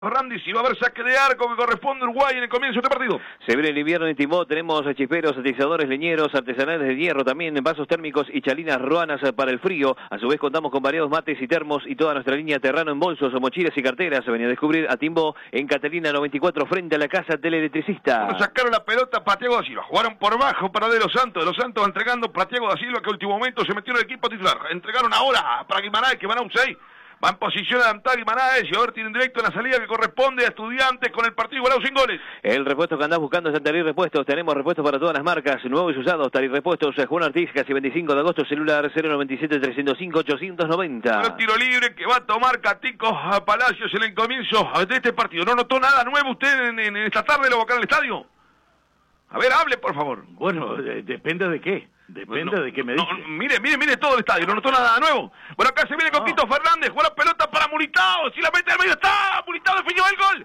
Randy, si va a haber saque de arco que corresponde a Uruguay en el comienzo de este partido. Se viene el invierno en Timó, tenemos chisperos, atizadores, leñeros, artesanales de hierro, también vasos térmicos y chalinas ruanas para el frío. A su vez contamos con variados mates y termos y toda nuestra línea Terrano en bolsos, mochilas y carteras. Se venía a descubrir a Timó en Catalina 94 frente a la casa del electricista. Bueno, sacaron la pelota para Thiago da Silva, jugaron por bajo para De Los Santos entregando para Thiago da Silva, que en último momento se metió en el equipo titular. Entregaron ahora para Guimaraes, que van a un 6. Va en posición adelantada Guimaraes y ahora tiene un directo en la salida que corresponde a Estudiantes con el partido igualado sin goles. El repuesto que andás buscando es en Tarí Repuestos. Tenemos repuestos para todas las marcas, nuevos y usados. Tarí Repuestos, Juan Ortiz, casi 25 de agosto, celular 097-305-890. El tiro libre que va a tomar Catico Palacios en el comienzo de este partido. ¿No notó nada nuevo usted en esta tarde lo va acá en el estadio? A ver, hable, por favor. Bueno, depende de qué. Depende de qué me dice. Mire todo el estadio, no notó nada nuevo. Bueno, acá se viene Coquito Fernández, juega la pelota para Mulitao, si la mete al medio está, Mulitao definió el gol.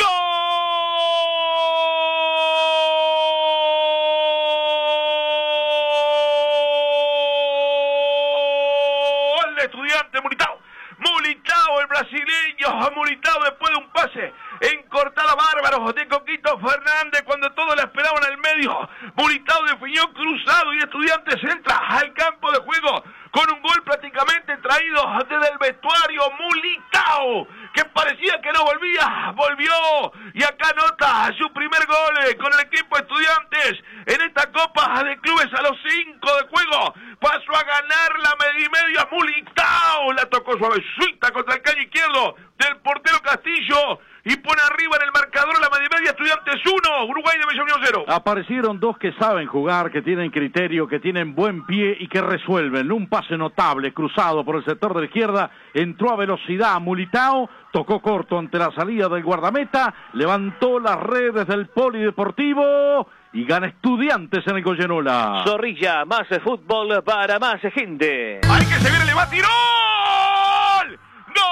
¡Gol de Estudiantes, Mulitao! Mulitao, el brasileño, Mulitao después de un pase en cortada bárbaro de Coquito Fernández cuando todos la esperaban al medio. Mulitao definió cruzado y Estudiantes entra al campo de juego con un gol prácticamente traído desde el vestuario. Mulitao, que parecía que no volvía, volvió y acá anota su primer gol con el equipo Estudiantes en esta Copa de Clubes a los 5 de juego. Pasó a ganar la media y media. Mulitao la tocó suavecita contra el caño izquierdo del portero Castillo y pone arriba en el marcador la media y media. Estudiantes 1, Uruguay de Bella Unión 0. Aparecieron dos que saben jugar, que tienen criterio, que tienen buen pie y que resuelven. Un pase notable, cruzado por el sector de la izquierda, entró a velocidad Mulitao, tocó corto ante la salida del guardameta, levantó las redes del Polideportivo y gana Estudiantes en el Goyenola. Zorrilla, más fútbol para más gente. ¡Ay, que se viene, le va a tirar! ¡Gol!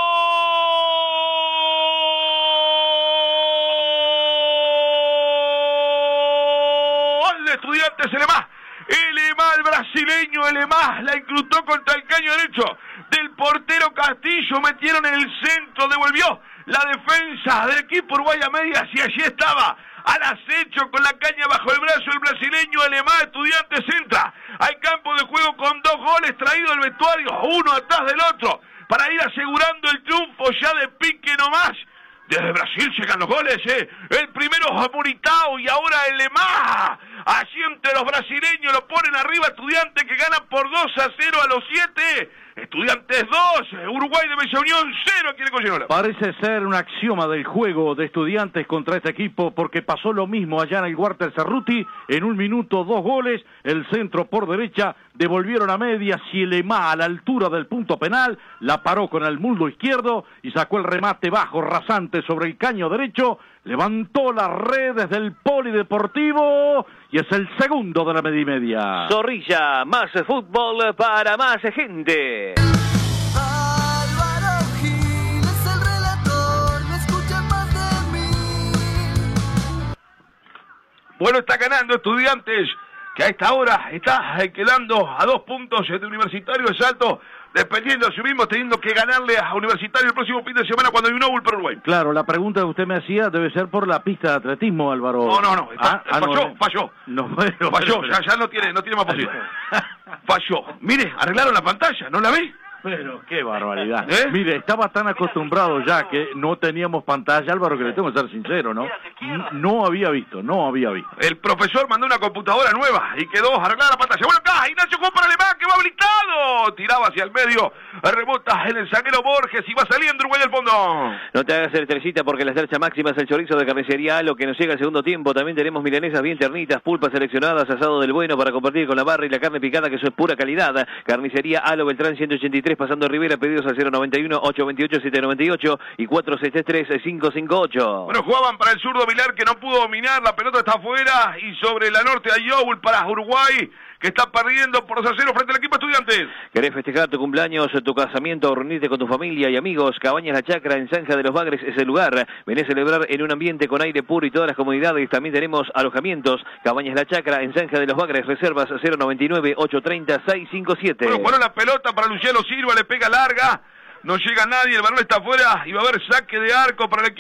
Estudiantes, Elemá, el brasileño, Elemá, la incrustó contra el caño derecho del portero Castillo, metieron en el centro, devolvió la defensa del equipo Uruguay a medias y allí estaba, al acecho con la caña bajo el brazo el brasileño Elemá. Estudiantes entra al campo de juego con 2 goles traídos del vestuario, uno atrás del otro, para ir asegurando el triunfo ya de pique nomás. Desde Brasil llegan los goles, el primero Mulitao y ahora Elemá. Así entre los brasileños lo ponen arriba Estudiantes, que gana por 2-0 a los 7. Estudiantes 2, Uruguay de Bella Unión 0 aquí en el Goyenola. Parece ser un axioma del juego de Estudiantes contra este equipo, porque pasó lo mismo allá en el Walter Cerruti. En un minuto 2 goles, el centro por derecha, devolvieron a medias y Elemá a la altura del punto penal, la paró con el muslo izquierdo y sacó el remate bajo, rasante sobre el caño derecho, levantó las redes del Polideportivo y es el segundo de la media y media. Zorrilla, más fútbol para más gente. Álvaro Gil es el relator, no escuchen más de mí. Bueno, está ganando Estudiantes, que a esta hora está quedando a 2 puntos de Universitario de Salto, dependiendo de sí mismo, teniendo que ganarle a Universitario el próximo fin de semana cuando hay un Nobel para Uruguay. Claro, la pregunta que usted me hacía debe ser por la pista de atletismo, Álvaro. No, falló. No, Falló, ya no tiene más posibilidad. Falló. Mire, arreglaron la pantalla, ¿no la ve? Pero qué barbaridad. Mire, estaba tan acostumbrado ya que no teníamos pantalla, Álvaro, que le tengo que ser sincero, ¿no? No había visto. El profesor mandó una computadora nueva y quedó arreglada la pantalla. Bueno, acá, Ignacio jugó para Alemán, que va habilitado. Tiraba hacia el medio, rebota en el zaguero Borges y va saliendo Uruguay del fondo. No te hagas electricita porque la estrella máxima es el chorizo de carnicería Alo, que nos llega al segundo tiempo. También tenemos milanesas bien ternitas, pulpas seleccionadas, asado del bueno para compartir con la barra y la carne picada, que eso es pura calidad. Carnicería Alo, Beltrán 183, pasando Rivera, pedidos al 091-828-798 y 473-558. Bueno, jugaban para el zurdo Vilar, que no pudo dominar, la pelota está afuera, y sobre la norte a Youl para Uruguay, que está perdiendo por 2-0 frente al equipo Estudiantes. ¿Querés festejar tu cumpleaños, tu casamiento, reunirte con tu familia y amigos? Cabañas La Chacra en Zanja de los Bagres es el lugar. Venés a celebrar en un ambiente con aire puro y todas las comodidades. También tenemos alojamientos. Cabañas La Chacra en Zanja de los Bagres, reservas 099-830-657. Bueno, la pelota para Luciano Silva, le pega larga. No llega nadie, el balón está afuera y va a haber saque de arco para el equipo